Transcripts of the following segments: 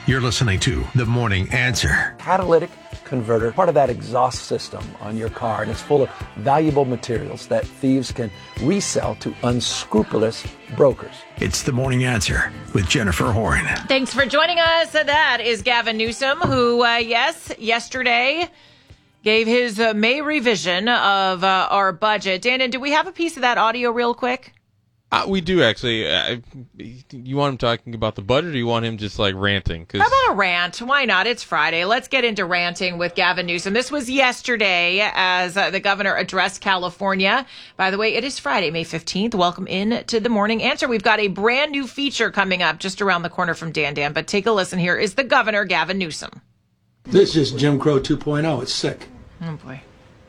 You're listening to The Morning Answer. Catalytic converter, part of that exhaust system on your car, and it's full of valuable materials that thieves can resell to unscrupulous brokers. It's The Morning Answer with Jennifer Horn. Thanks for joining us. That is Gavin Newsom, who, yesterday gave his May revision of our budget. Dan, do we have a piece of that audio real quick? We do, actually. You want him talking about the budget, or you want him just, ranting? How about a rant? Why not? It's Friday. Let's get into ranting with Gavin Newsom. This was yesterday as the governor addressed California. By the way, it is Friday, May 15th. Welcome in to The Morning Answer. We've got a brand new feature coming up just around the corner from Dan. But take a listen. Here is the governor, Gavin Newsom. This is Jim Crow 2.0. It's sick. Oh, boy.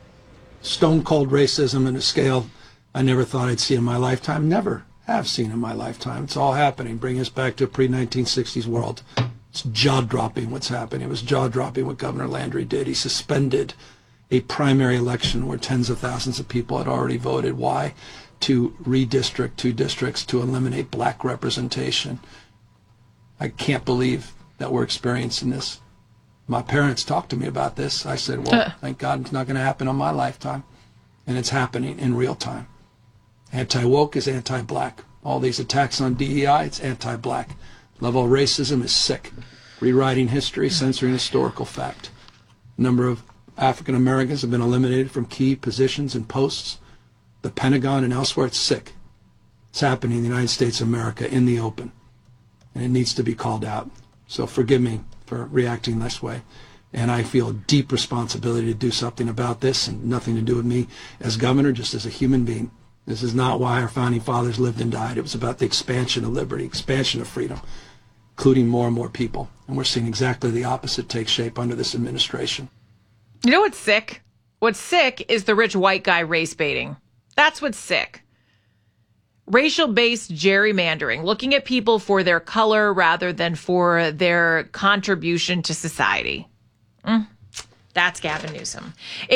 Stone cold racism in a scale I never thought I'd see in my lifetime. Never have seen in my lifetime. It's all happening. Bring us back to a pre-1960s world. It's jaw-dropping what's happening. It was jaw-dropping what Governor Landry did. He suspended a primary election where tens of thousands of people had already voted. Why? To redistrict two districts to eliminate black representation. I can't believe that we're experiencing this. My parents talked to me about this. I said, well, thank God it's not going to happen on my lifetime. And it's happening in real time. Anti-woke is anti-black. All these attacks on DEI, it's anti-black. Level of racism is sick. Rewriting history, censoring historical fact. Number of African Americans have been eliminated from key positions and posts. The Pentagon and elsewhere, it's sick. It's happening in the United States of America in the open. And it needs to be called out. So forgive me for reacting this way. And I feel deep responsibility to do something about this, and nothing to do with me as governor, just as a human being. This is not why our founding fathers lived and died. It was about the expansion of liberty, expansion of freedom, including more and more people. And we're seeing exactly the opposite take shape under this administration. You know what's sick? What's sick is the rich white guy race baiting. That's what's sick. Racial-based gerrymandering, looking at people for their color rather than for their contribution to society. That's Gavin Newsom.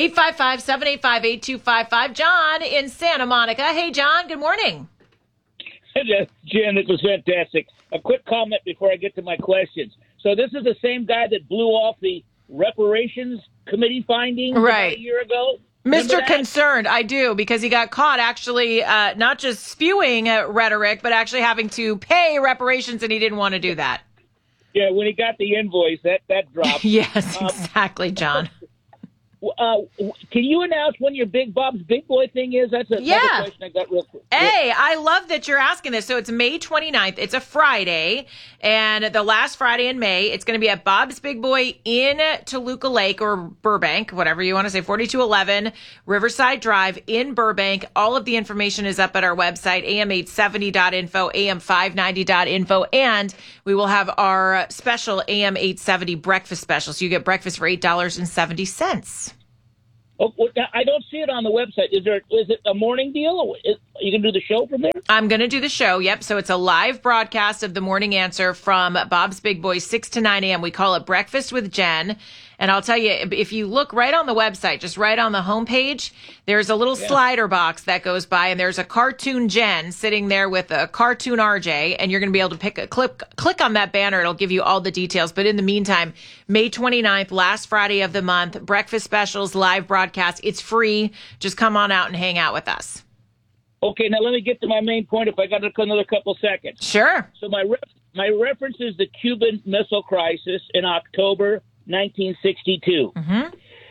855-785-8255. John in Santa Monica. Hey, John, good morning. Hey, Jen, this was fantastic. A quick comment before I get to my questions. So this is the same guy that blew off the reparations committee findings right a year ago? Mr. Concerned, I do, because he got caught actually not just spewing rhetoric, but actually having to pay reparations, and he didn't want to do that. Yeah, when he got the invoice, that dropped. Yes, exactly, John. Can you announce when your Bob's Big Boy thing is? That's another question I got real quick. Hey, I love that you're asking this. So it's May 29th. It's a Friday, and the last Friday in May, it's going to be at Bob's Big Boy in Toluca Lake or Burbank, whatever you want to say, 4211 Riverside Drive in Burbank. All of the information is up at our website, am870.info, am590.info, and we will have our special AM870 breakfast special. So you get breakfast for $8.70. Oh, I don't see it on the website. Is it a morning deal? Or you can do the show from there? I'm going to do the show, yep. So it's a live broadcast of The Morning Answer from Bob's Big Boy, 6 to 9 a.m. We call it Breakfast with Jen. And I'll tell you, if you look right on the website, just right on the homepage, there's a little slider box that goes by, and there's a cartoon Jen sitting there with a cartoon RJ, and you're going to be able to click on that banner. It'll give you all the details. But in the meantime, May 29th, last Friday of the month, breakfast specials, live broadcast. It's free. Just come on out and hang out with us. Okay, now let me get to my main point if I got another couple seconds. Sure. So my reference is the Cuban Missile Crisis in October 1962. Mm-hmm.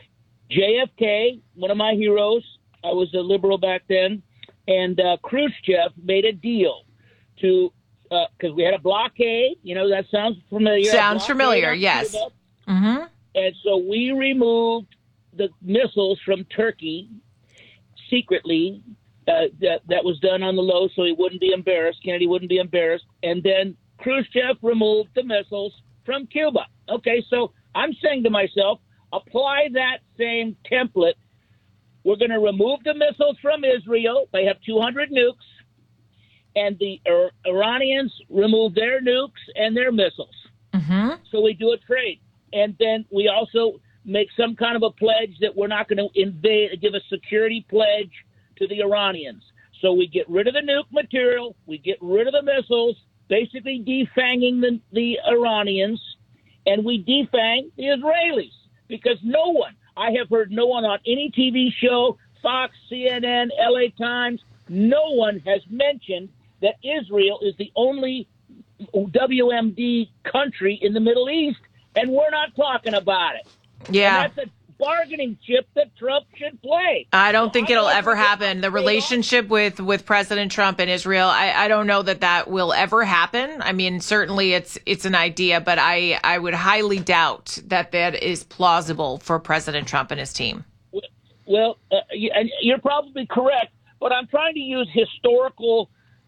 JFK, one of my heroes, I was a liberal back then, and Khrushchev made a deal to, because we had a blockade, that sounds familiar. Sounds familiar, yes. Mm-hmm. And so we removed the missiles from Turkey secretly. That was done on the low so he wouldn't be embarrassed. Kennedy wouldn't be embarrassed. And then Khrushchev removed the missiles from Cuba. Okay, so I'm saying to myself, apply that same template. We're going to remove the missiles from Israel. They have 200 nukes. And the Iranians remove their nukes and their missiles. Mm-hmm. So we do a trade. And then we also make some kind of a pledge that we're not going to give a security pledge to the Iranians. So we get rid of the nuke material, we get rid of the missiles, basically defanging the Iranians, and we defang the Israelis, because I have heard no one on any TV show, Fox, CNN, LA Times, no one has mentioned that Israel is the only WMD country in the Middle East, and we're not talking about it. Yeah. And that's a bargaining chip that Trump should play. I don't think it'll ever happen. The relationship with President Trump and Israel, I don't know that will ever happen. I mean, certainly it's an idea, but I would highly doubt that is plausible for President Trump and his team. Well, and you're probably correct, but I'm trying to use historical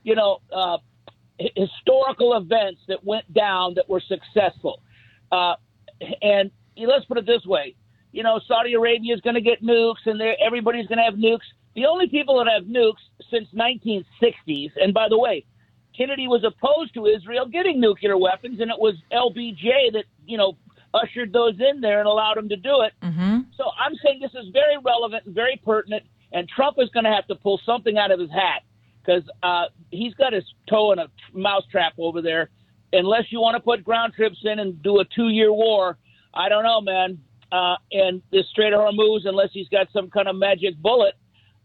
events that went down that were successful. And let's put it this way. Saudi Arabia is going to get nukes, and everybody's going to have nukes. The only people that have nukes since 1960s, and by the way, Kennedy was opposed to Israel getting nuclear weapons, and it was LBJ that, ushered those in there and allowed him to do it. Mm-hmm. So I'm saying this is very relevant and very pertinent, and Trump is going to have to pull something out of his hat, because he's got his toe in a mousetrap over there. Unless you want to put ground troops in and do a 2-year war, I don't know, man. And the Strait of Hormuz, unless he's got some kind of magic bullet,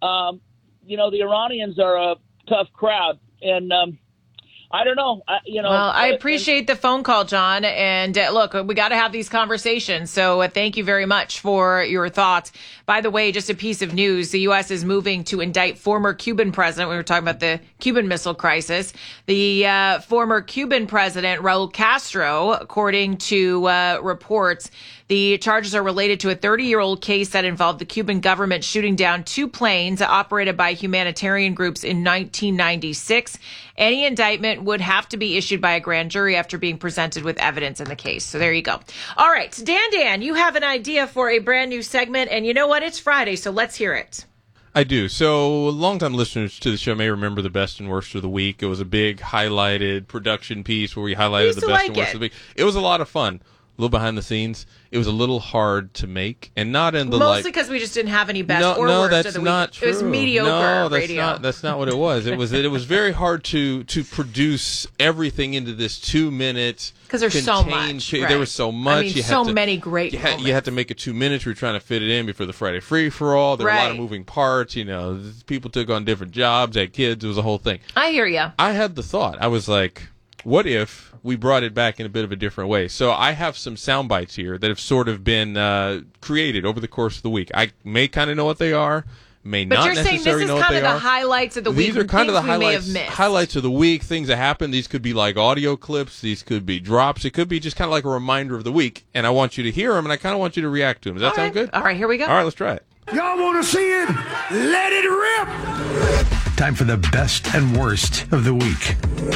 the Iranians are a tough crowd. And I don't know. Well, I appreciate the phone call, John. And look, we got to have these conversations. So thank you very much for your thoughts. By the way, just a piece of news. The U.S. is moving to indict former Cuban president. We were talking about the Cuban Missile Crisis. The former Cuban president, Raul Castro, according to reports, the charges are related to a 30-year-old case that involved the Cuban government shooting down 2 planes operated by humanitarian groups in 1996. Any indictment would have to be issued by a grand jury after being presented with evidence in the case. So there you go. All right, Dan, you have an idea for a brand new segment, and you know what? It's Friday, so let's hear it. I do. So longtime listeners to the show may remember the best and worst of the week. It was a big highlighted production piece where we highlighted the best and worst of the week. It was a lot of fun. A little behind the scenes. It was a little hard to make, and not in the mostly because we just didn't have any best or worst that's of the not week. True. It was mediocre no, that's radio. That's not what it was. It was very hard to produce everything into this 2-minute. Because there's so much. Right. There was so much. I mean, many great moments. You had to make it 2 minutes. We were trying to fit it in before the Friday free for all. There were a lot of moving parts. People took on different jobs, had kids. It was a whole thing. I hear you. I had the thought. I was like, what if we brought it back in a bit of a different way? So I have some sound bites here that have sort of been created over the course of the week. I may kind of know what they are, may but not you're saying necessarily this know is what kind they of the are. highlights of the week. These are kind of the highlights of the week, things that happen. These could be like audio clips. These could be drops. It could be just kind of like a reminder of the week. And I want you to hear them, and I kind of want you to react to them. Does that sound good? All right, here we go. All right, let's try it. Y'all want to see it? Let it rip! Time for the best and worst of the week.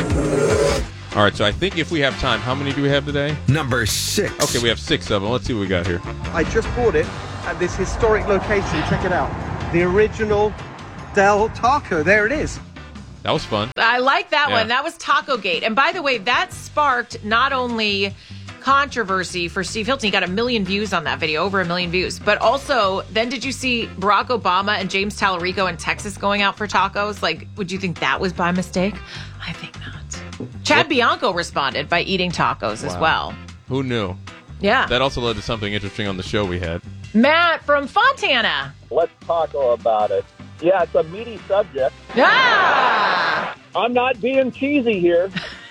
All right, so I think if we have time, how many do we have today? Number 6. Okay, we have 6 of them. Let's see what we got here. I just bought it at this historic location. Check it out. The original Del Taco. There it is. That was fun. I like that Yeah. one. That was Taco Gate. And by the way, that sparked not only controversy for Steve Hilton. He got 1 million views on that video, over 1 million views. But also, then did you see Barack Obama and James Tallarico in Texas going out for tacos? Like, would you think that was by mistake? I think not. Chad Bianco responded by eating tacos as well. Who knew? Yeah. That also led to something interesting on the show we had. Matt from Fontana. Let's talk about it. Yeah, it's a meaty subject. Ah! I'm not being cheesy here.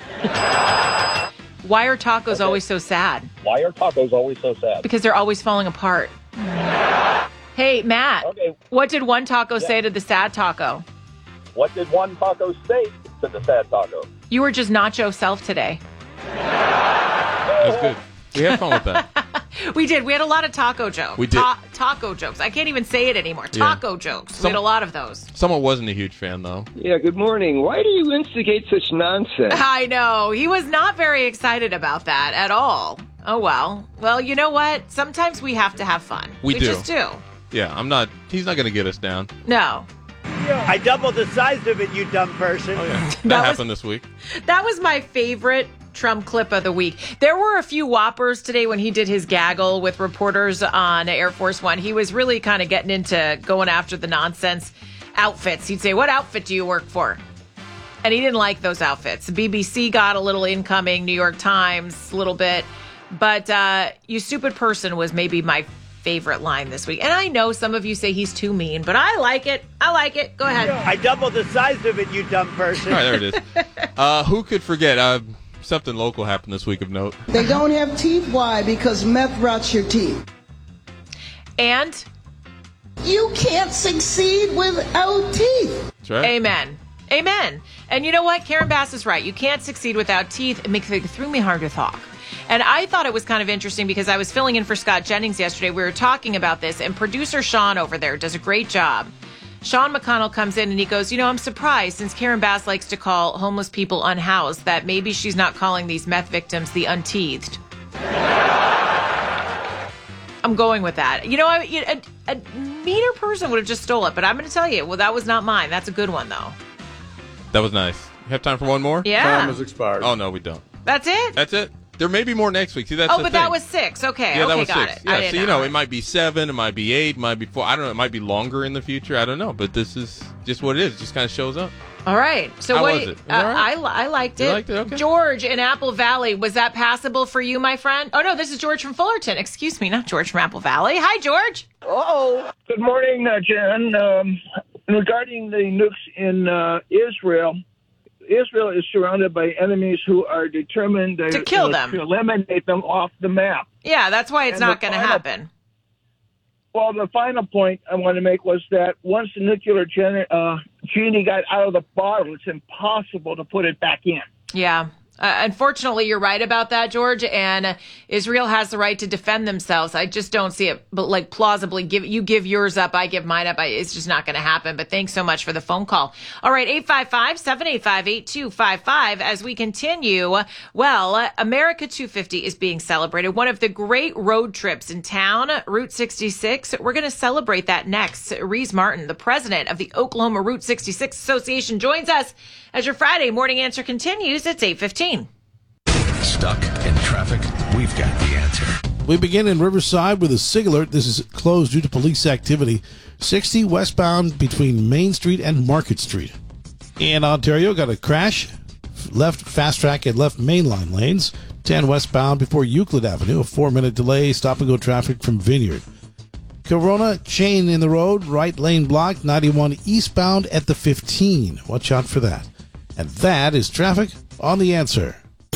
Why are tacos always so sad? Why are tacos always so sad? Because they're always falling apart. Hey, Matt, what did one taco say to the sad taco? What did one taco say to the sad taco? You were just not yourself today. That was good. We had fun with that. We did. We had a lot of taco jokes. We did. Taco jokes. I can't even say it anymore. Yeah. Taco jokes. We had a lot of those. Someone wasn't a huge fan, though. Yeah, good morning. Why do you instigate such nonsense? I know. He was not very excited about that at all. Oh, well. Well, you know what? Sometimes we have to have fun. We do. just do. Yeah, he's not going to get us down. No. I doubled the size of it, you dumb person. Oh, yeah. That happened this week. That was my favorite Trump clip of the week. There were a few whoppers today when he did his gaggle with reporters on Air Force One. He was really kind of getting into going after the nonsense outfits. He'd say, "What outfit do you work for?" And he didn't like those outfits. The BBC got a little incoming, New York Times a little bit. But "you stupid person" was maybe my favorite line this week. And I know some of you say he's too mean, but I like it. I like it. Go ahead. I doubled the size of it, you dumb person. All right, there it is. Who could forget? Something local happened this week of note. They don't have teeth. Why? Because meth rots your teeth. And you can't succeed without teeth. That's right. Amen. Amen. And you know what? Karen Bass is right. You can't succeed without teeth. It threw me hard to talk. And I thought it was kind of interesting because I was filling in for Scott Jennings yesterday. We were talking about this, and producer Sean over there does a great job. Sean McConnell comes in and he goes, I'm surprised since Karen Bass likes to call homeless people unhoused that maybe she's not calling these meth victims the unteethed. I'm going with that. A meaner person would have just stole it, but I'm going to tell you, that was not mine. That's a good one, though. That was nice. You have time for one more? Yeah. Time has expired. Oh, no, we don't. That's it? That's it? There may be more next week. See, that's the but thing. that was 6. Okay. Yeah, okay, that was got 6. it. Yeah, so, it might be 7, it might be 8, it might be 4. I don't know. It might be longer in the future. I don't know. But this is just what it is. It just kind of shows up. All right. So How was it? Was it all right? I liked it. You liked it? Okay. George in Apple Valley, was that passable for you, my friend? Oh, no, this is George from Fullerton. Excuse me, not George from Apple Valley. Hi, George. Uh-oh. Good morning, Jen. Regarding the nukes in Israel, Israel is surrounded by enemies who are determined to kill them, to eliminate them off the map. Yeah, that's why it's not going to happen. Well, the final point I want to make was that once the nuclear genie got out of the bottle, it's impossible to put it back in. Yeah. Unfortunately, you're right about that, George, and Israel has the right to defend themselves. I just don't see it, but plausibly, you give yours up, I give mine up. It's just not going to happen, but thanks so much for the phone call. All right, 855-785-8255. As we continue, America 250 is being celebrated, one of the great road trips in town, Route 66. We're going to celebrate that next. Reese Martin, the president of the Oklahoma Route 66 Association, joins us as your Friday morning answer continues. It's 8:15. Stuck in traffic? We've got the answer. We begin in Riverside with a SIG alert. This is closed due to police activity. 60 westbound between Main Street and Market Street. In Ontario, got a crash. Left fast track and left mainline lanes. 10 westbound before Euclid Avenue. A 4-minute delay. Stop and go traffic from Vineyard. Corona, chain in the road. Right lane blocked. 91 eastbound at the 15. Watch out for that. And that is traffic on The Answer.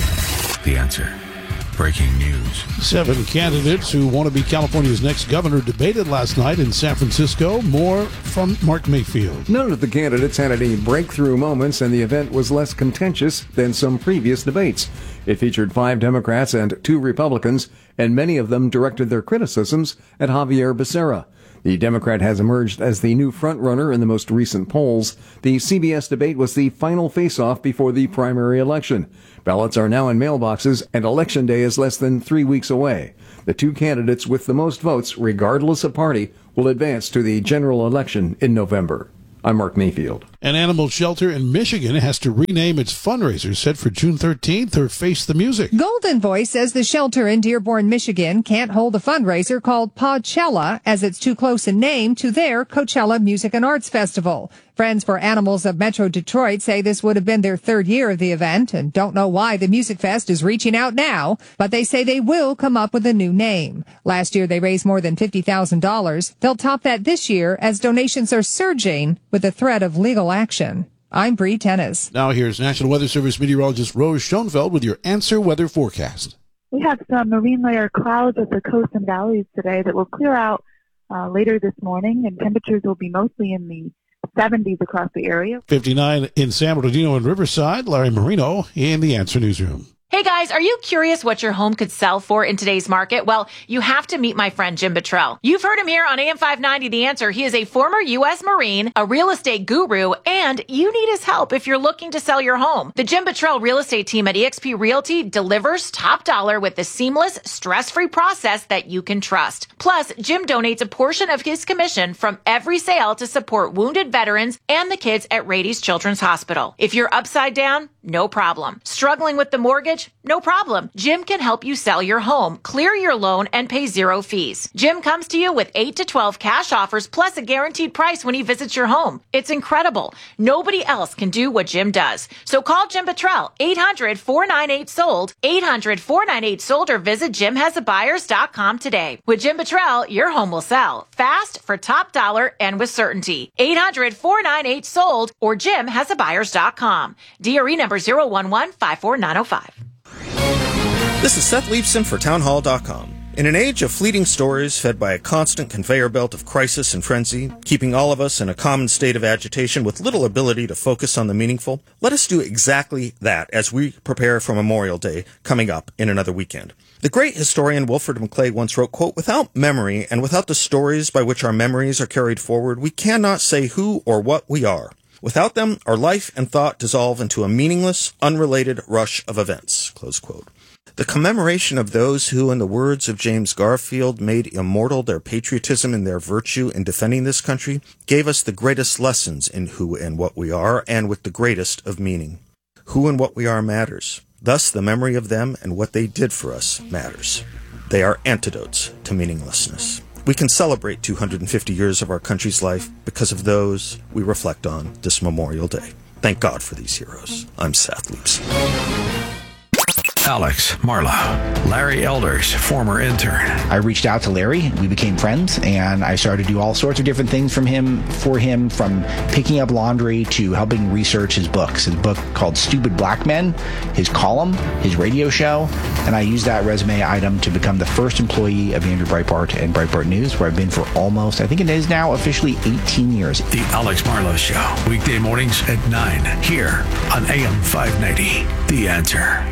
The Answer. Breaking news. 7 candidates who want to be California's next governor debated last night in San Francisco. More from Mark Mayfield. None of the candidates had any breakthrough moments, and the event was less contentious than some previous debates. It featured 5 Democrats and 2 Republicans, and many of them directed their criticisms at Javier Becerra. The Democrat has emerged as the new frontrunner in the most recent polls. The CBS debate was the final face-off before the primary election. Ballots are now in mailboxes, and Election Day is less than 3 weeks away. The 2 candidates with the most votes, regardless of party, will advance to the general election in November. I'm Mark Mayfield. An animal shelter in Michigan has to rename its fundraiser set for June 13th or Face the Music. Golden Voice says the shelter in Dearborn, Michigan can't hold a fundraiser called Podchella as it's too close in name to their Coachella Music and Arts Festival. Friends for Animals of Metro Detroit say this would have been their 3rd year of the event and don't know why the Music Fest is reaching out now, but they say they will come up with a new name. Last year they raised more than $50,000. They'll top that this year as donations are surging with the threat of legal action. I'm Bree Tennis. Now here's National Weather Service meteorologist Rose Schoenfeld with your Answer Weather forecast. We have some marine layer clouds at the coast and valleys today that will clear out later this morning, and temperatures will be mostly in the 70s across the area. 59 in San Bernardino and Riverside. Larry Marino in the Answer Newsroom. Hey guys, are you curious what your home could sell for in today's market? Well, you have to meet my friend Jim Buttrell. You've heard him here on AM 590 The Answer. He is a former U.S. Marine, a real estate guru, and you need his help if you're looking to sell your home. The Jim Buttrell real estate team at eXp Realty delivers top dollar with the seamless, stress-free process that you can trust. Plus, Jim donates a portion of his commission from every sale to support wounded veterans and the kids at Rady's Children's Hospital. If you're upside down, No problem. Struggling with the mortgage? No problem. Jim can help you sell your home, clear your loan, and pay 0 fees. Jim comes to you with 8 to 12 cash offers plus a guaranteed price when he visits your home. It's incredible. Nobody else can do what Jim does. So call Jim Buttrell, 800-498-SOLD, 800-498-SOLD, or visit JimHasABuyers.com today. With Jim Buttrell, your home will sell fast, for top dollar, and with certainty. 800-498-SOLD or JimHasABuyers.com. DRE number 011-54905. This is Seth Leibson for Townhall.com. In an age of fleeting stories fed by a constant conveyor belt of crisis and frenzy, keeping all of us in a common state of agitation with little ability to focus on the meaningful, let us do exactly that as we prepare for Memorial Day coming up in another weekend. The great historian Wilfred McClay once wrote, quote, "Without memory and without the stories by which our memories are carried forward, we cannot say who or what we are. Without them, our life and thought dissolve into a meaningless, unrelated rush of events," close quote. The commemoration of those who, in the words of James Garfield, made immortal their patriotism and their virtue in defending this country, gave us the greatest lessons in who and what we are, and with the greatest of meaning. Who and what we are matters. Thus, the memory of them and what they did for us matters. They are antidotes to meaninglessness. We can celebrate 250 years of our country's life because of those we reflect on this Memorial Day. Thank God for these heroes. I'm Seth Leibson. Alex Marlow, Larry Elder's former intern. I reached out to Larry. We became friends, and I started to do all sorts of different things for him, from picking up laundry to helping research his books. His book called Stupid Black Men, his column, his radio show, and I used that resume item to become the first employee of Andrew Breitbart and Breitbart News, where I've been for almost, I think it is now officially 18 years. The Alex Marlow Show, weekday mornings at 9, here on AM 590, The Answer.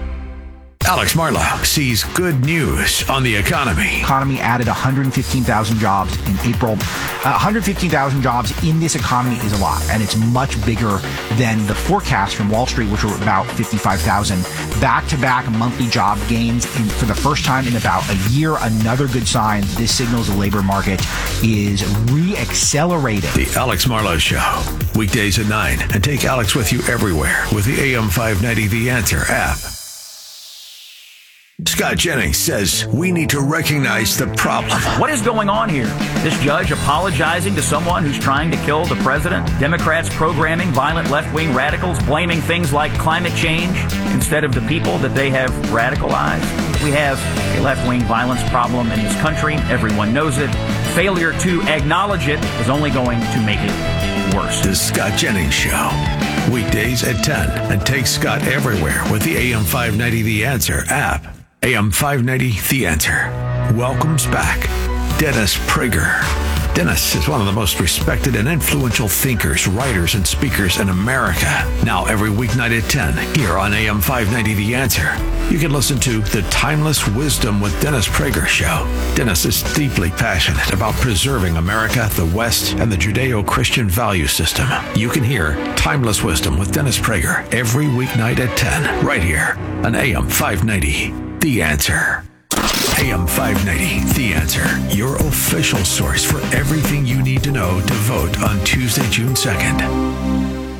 Alex Marlow sees good news on the economy. Economy added 115,000 jobs in April. 115,000 jobs in this economy is a lot, and it's much bigger than the forecast from Wall Street, which were about 55,000. Back-to-back monthly job gains for the first time in about a year. Another good sign. This signals the labor market is re-accelerating. The Alex Marlow Show, weekdays at 9, and take Alex with you everywhere with the AM 590 The Answer app. Scott Jennings says we need to recognize the problem. What is going on here? This judge apologizing to someone who's trying to kill the president? Democrats programming violent left-wing radicals, blaming things like climate change instead of the people that they have radicalized? We have a left-wing violence problem in this country. Everyone knows it. Failure to acknowledge it is only going to make it worse. The Scott Jennings Show, weekdays at 10, and take Scott everywhere with the AM 590 The Answer app. AM 590 The Answer welcomes back Dennis Prager. Dennis is one of the most respected and influential thinkers, writers, and speakers in America. Now every weeknight at 10 here on AM 590 The Answer, you can listen to The Timeless Wisdom with Dennis Prager show. Dennis is deeply passionate about preserving America, the West, and the Judeo-Christian value system. You can hear Timeless Wisdom with Dennis Prager every weeknight at 10 right here on AM 590 The Answer. AM 590, The Answer, your official source for everything you need to know to vote on Tuesday, June 2nd.